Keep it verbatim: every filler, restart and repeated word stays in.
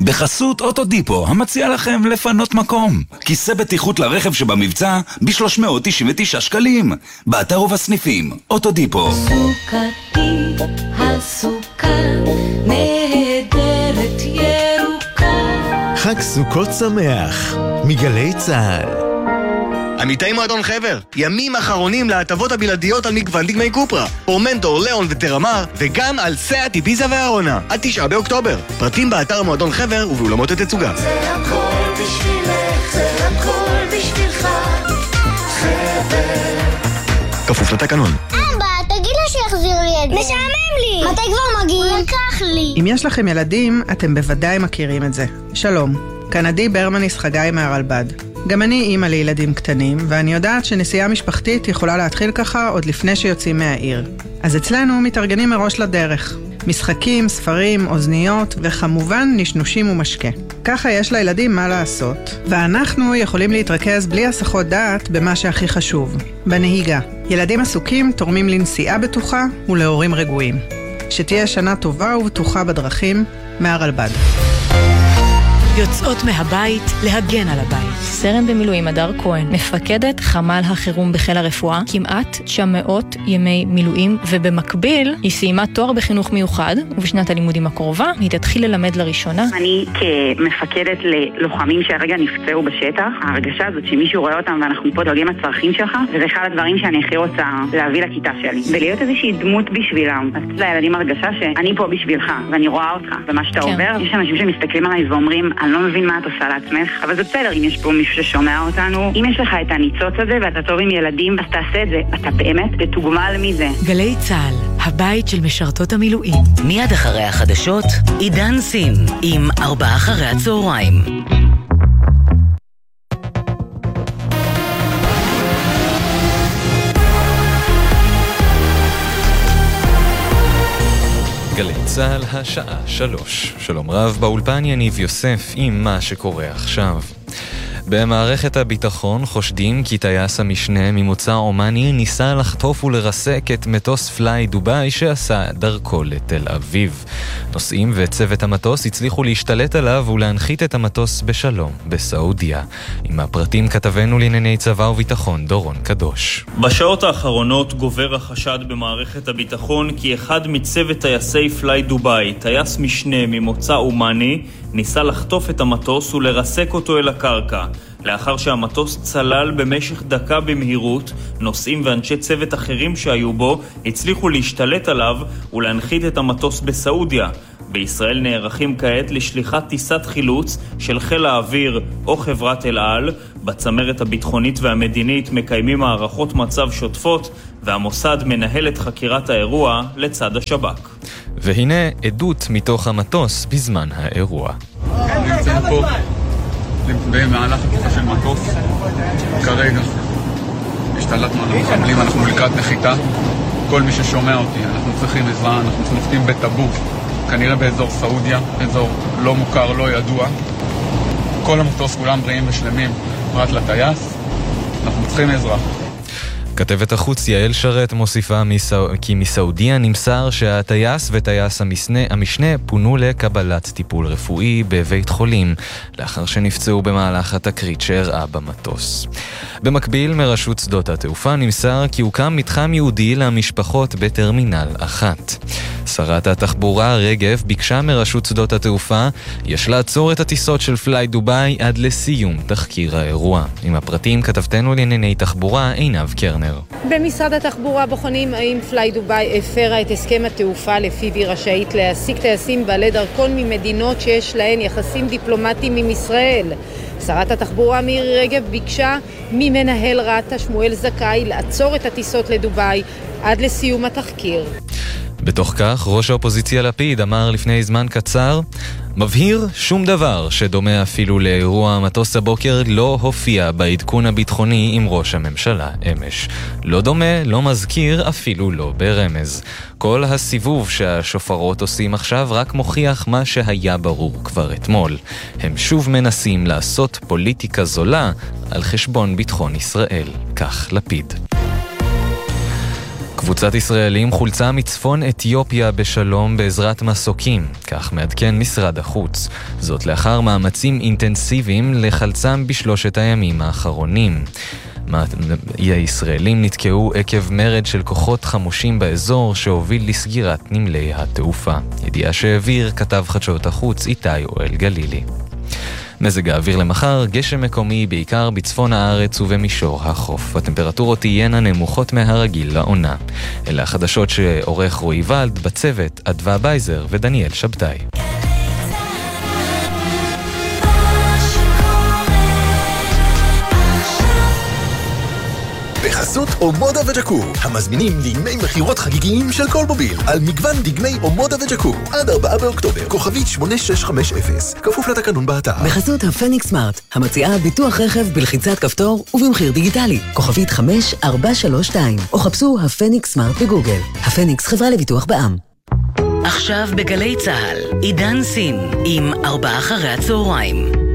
בחסות אוטודיפו, המציע לכם לפנות מקום. כיסא בטיחות לרכב שבמבצע ב-שלוש מאות תשעים ותשעה שקלים. באתר ובסניפים, אוטודיפו. סוכתי, הסוכה, נהדרת ירוקה. חג סוכות שמח, מגלי צהל. עמיתי מועדון חבר, ימים אחרונים להטבות הבלעדיות על מגוון דגמי קופרה, אורמנטור, ליאון וטרמר, וגם על סאט, איביזה והארונה, עד תשעה באוקטובר. פרטים באתר מועדון חבר ובאולמות התצוגה. זה הכל בשבילך, זה הכל בשבילך, חבר. כפוף לתקנון. אבא, תגיד לה שיחזיר לי את זה. משעמם לי. מתי כבר מגיעים? לקח לי. אם יש לכם ילדים, אתם בוודאי מכירים את זה. שלום, כאן עדי ברמניס חגי מהרלב"ד. גם אני אימא לילדים קטנים, ואני יודעת שנסיעה משפחתית יכולה להתחיל ככה עוד לפני שיוצאים מהעיר. אז אצלנו מתארגנים מראש לדרך. משחקים, ספרים, אוזניות, וכמובן נשנושים ומשקה. ככה יש לילדים מה לעשות, ואנחנו יכולים להתרכז בלי הסחות דעת במה שהכי חשוב, בנהיגה. ילדים עסוקים תורמים לנסיעה בטוחה ולהורים רגועים. שתהיה שנה טובה ובטוחה בדרכים, מהרלב"ד. יוצאות מהבית להגן על הבית. סרן במילואים הדר כהן, מפקדת חמ"ל החירום בחיל הרפואה, כמעט תשע מאות ימי מילואים, ובמקביל היא סיימה תואר בחינוך מיוחד, ובשנת הלימודים הקרובה היא תתחיל ללמד לראשונה. אני כמפקדת ללוחמים שהרגע נפצעו בשטח, ההרגשה הזאת שמישהו רואה אותם ואנחנו פה דואגים לצרכים שלך, וזה אחד הדברים שאני הכי רוצה להביא לכיתה שלי, ולהיות איזושהי דמות בשבילם. אז לילדים הרגשה שאני פה בשבילך, ואני רואה אותך, ומה שאתה כן. עובר, יש אנשים שמסתכלים עליי ואומרים, אני לא מבין מה את עושה לעצמך, אבל זה בסדר אם יש פה מישהו ששומע אותנו. אם יש לך את הניצוץ הזה ואתה טוב עם ילדים, אז תעשה את זה. אתה באמת תתוגמל מזה. גלי צהל, הבית של משרתות המילואים. מיד אחרי החדשות, עידן סין, עם ארבעה אחרי הצהריים. גלי צהל השעה שלוש. שלום רב, באולפן יניב יוסף עם מה שקורה עכשיו. במערכת הביטחון חושדים כי טייס המשנה ממוצא אומני ניסה לחטוף ולרסק את מטוס פליי דובאי שעשה דרכו לתל אביב. נוסעים וצוות המטוס הצליחו להשתלט עליו ולהנחית את המטוס בשלום בסעודיה. עם הפרטים כתבנו לענייני צבא וביטחון דורון קדוש. בשעות האחרונות גובר החשד במערכת הביטחון כי אחד מצוות טייסי פליי דובאי, טייס משנה ממוצא אומני, ניסה לחטוף את המטוס ולרסק אותו אל הקרקע. לאחר שהמטוס צלל במשך דקה במהירות, נוסעים ואנשי צוות אחרים שהיו בו הצליחו להשתלט עליו ולהנחית את המטוס בסעודיה. בישראל נערכים כעת לשליחת טיסת חילוץ של חיל האוויר או חברת אל על. בצמרת הביטחונית והמדינית מקיימים הערכות מצב שוטפות, והמוסד מנהל את חקירת האירוע לצד השב"כ. והנה עדות מתוך המטוס בזמן האירוע. נמצאים פה במהלך התקיפה של מטוס. כרגע השתלטנו על המחבלים, אנחנו לקראת נחיתה. כל מי ששומע אותי, אנחנו צריכים עזרה, אנחנו נוחתים בטאבוק, כנראה באזור סעודיה, אזור לא מוכר, לא ידוע. כל המטוס כולם בריאים ושלמים, פרט לטייס. אנחנו צריכים עזרה. כתבת החוץ יעל שרת מוסיפה מסע... כי מסעודיה נמסר שהטייס וטייס המשנה, המשנה פונו לקבלת טיפול רפואי בבית חולים לאחר שנפצעו במהלך התקרית שאירעה במטוס. במקביל מרשות שדות התעופה נמסר כי הוקם מתחם ייעודי למשפחות בטרמינל אחת. שרת התחבורה רגב ביקשה מרשות שדות התעופה יש לעצור את הטיסות של פליי דובאי עד לסיום תחקיר האירוע. עם הפרטים כתבתנו לענייני תחבורה עינב קרנר. במשרד התחבורה בוחנים האם פליי דובאי הפרה את הסכם התעופה לפיו היא רשאית להעסיק טייסים בעלי דרכון ממדינות שיש להן יחסים דיפלומטיים עם ישראל. שרת התחבורה מירי רגב ביקשה ממנהל רת"א שמואל זכאי לעצור את הטיסות לדובאי עד לסיום התחקיר. בתוך כך, ראש האופוזיציה לפיד אמר לפני זמן קצר, מבהיר שום דבר שדומה אפילו לאירוע המטוס הבוקר לא הופיע בעדכון הביטחוני עם ראש הממשלה אמש. לא דומה, לא מזכיר, אפילו לא ברמז. כל הסיבוב שהשופרות עושים עכשיו רק מוכיח מה שהיה ברור כבר אתמול. הם שוב מנסים לעשות פוליטיקה זולה על חשבון ביטחון ישראל. כך לפיד. קבוצת ישראלים חולצה מצפון אתיופיה בשלום בעזרת מסוקים, כך מעדכן משרד החוץ. זאת לאחר מאמצים אינטנסיביים לחלצם בשלושת הימים האחרונים. הישראלים נתקעו עקב מרד של כוחות חמושים באזור שהוביל לסגירת נמלי התעופה. ידיעה שהעביר כתב חדשות החוץ איתי אוהל גלילי. מזג האוויר למחר, גשם מקומי בעיקר בצפון הארץ ובמישור החוף. הטמפרטורות תהיינה נמוכות מהרגיל לעונה. אלה החדשות שעורך רועי ולד, בצוות אדווה בייזר ודניאל שבתאי. בחסות אומודה וג'קו, המזמינים דגמי מחירות חגיגיים של כל מוביל, על מגוון דגמי אומודה וג'קו, עד ארבעה באוקטובר, כוכבית שמונה שש חמש אפס, כפוף לתקנון באתר. בחסות הפניקס סמארט, המציעה ביטוח רכב בלחיצת כפתור ובמחיר דיגיטלי, כוכבית חמש ארבע שלוש שתיים, או חפשו הפניקס סמארט בגוגל. הפניקס חברה לביטוח בע"מ. עכשיו בגלי צהל, עידן סין, עם ארבעה אחרי הצהריים.